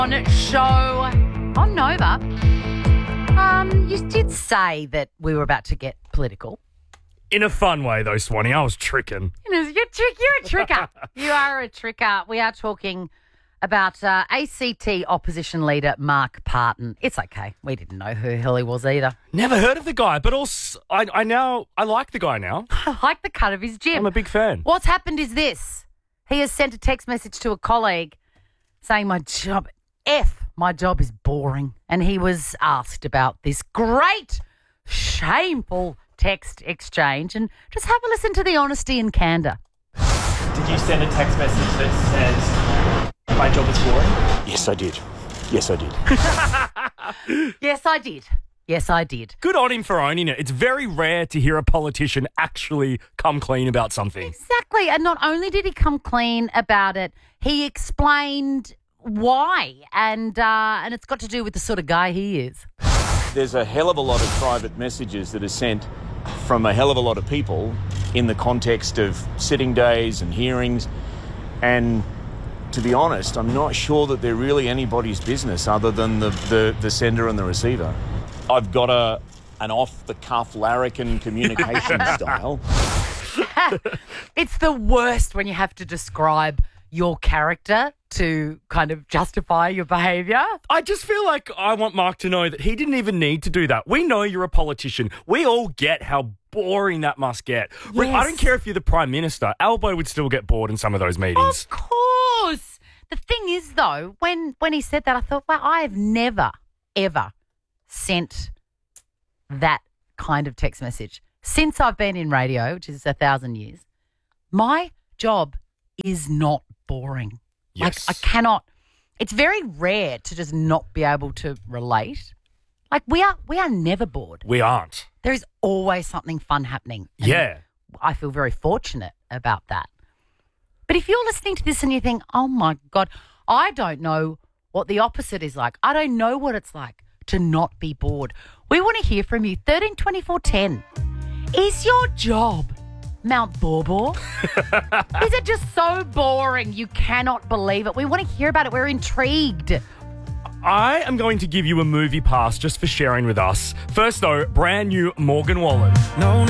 On show on Nova, you did say that we were about to get political. In a fun way, though, Swanee. I was tricking. You're a tricker. You are a tricker. We are talking about ACT opposition leader Mark Parton. It's okay. We didn't know who the hell he was either. Never heard of the guy, but also I like the guy now. I like the cut of his gym. I'm a big fan. What's happened is this. He has sent a text message to a colleague saying my job is boring. And he was asked about this great, shameful text exchange. And just have a listen to the honesty and candour. Did you send a text message that says my job is boring? Yes, I did. Yes, I did. Yes, I did. Yes, I did. Good on him for owning it. It's very rare to hear a politician actually come clean about something. Exactly. And not only did he come clean about it, he explained why. And it's got to do with the sort of guy he is. There's a hell of a lot of private messages that are sent from a hell of a lot of people in the context of sitting days and hearings. And to be honest, I'm not sure that they're really anybody's business other than the sender and the receiver. I've got an off-the-cuff larrikin communication style. It's the worst when you have to describe your character to kind of justify your behaviour. I just feel like I want Mark to know that he didn't even need to do that. We know you're a politician. We all get how boring that must get. Rick, I don't care if you're the Prime Minister. Albo would still get bored in some of those meetings. Of course. The thing is, though, when he said that, I thought, well, I have never, ever sent that kind of text message. Since I've been in radio, which is 1,000 years, my job is not boring. Yes. Like, I cannot. It's very rare to just not be able to relate. Like, we are never bored. We aren't. There is always something fun happening. And yeah. I feel very fortunate about that. But if you're listening to this and you think, oh, my God, I don't know what the opposite is like. I don't know what it's like to not be bored. We want to hear from you. 13 24 10. Is your job Mount Borbor? Is it just so boring you cannot believe it? We want to hear about it. We're intrigued. I am going to give you a movie pass just for sharing with us. First, though, brand new Morgan Wallen.